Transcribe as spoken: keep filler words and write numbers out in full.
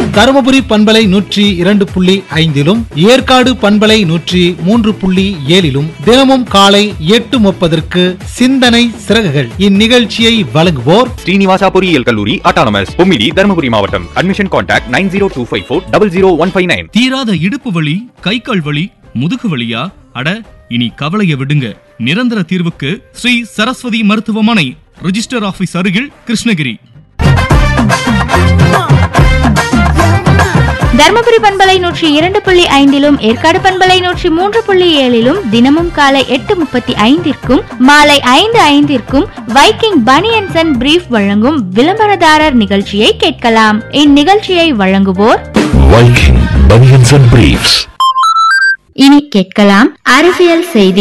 தருமபுரி பண்பலை நூற்றி இரண்டு புள்ளி ஐந்திலும் ஏற்காடு பண்பலை நூற்றி மூன்று புள்ளி ஏழிலும் தினமும் காலை எட்டு முப்பதற்கு சிந்தனை சிறகுகள். இந்நிகழ்ச்சியை வழங்குவோர் ஸ்ரீனிவாசா பொறியியல் கல்லூரி ஆட்டோனமஸ் பொம்மிடி தருமபுரி மாவட்டம். Admission contact nine zero two five four double zero one five nine. தீராத இடுப்பு வலி, கை கால் வலி, முதுகு வலியா? அட, இனி கவலைய விடுங்க. நிரந்தர தீர்வுக்கு ஸ்ரீ சரஸ்வதி மருத்துவமனை, ரிஜிஸ்டர் ஆபீஸ் அருகில், கிருஷ்ணகிரி. தர்மபுரி பண்பலை நூற்றி இரண்டு புள்ளி ஐந்திலும் ஏற்காடு பண்பலை நூற்றி மூன்று புள்ளி ஏழிலும் தினமும் காலை எட்டு முப்பத்தி ஐந்திற்கும் மாலை ஐந்து ஐந்திற்கும் வைக்கிங் பனியன்ஸ் அண்ட் பிரீஃப் வழங்கும் விளம்பரதாரர் நிகழ்ச்சியை கேட்கலாம். இந்நிகழ்ச்சியை வழங்குவோர் வைக்கிங் பனியன்ஸ் அண்ட் பிரீஃப்ஸ். இனி கேட்கலாம் அரசியல் செய்தி.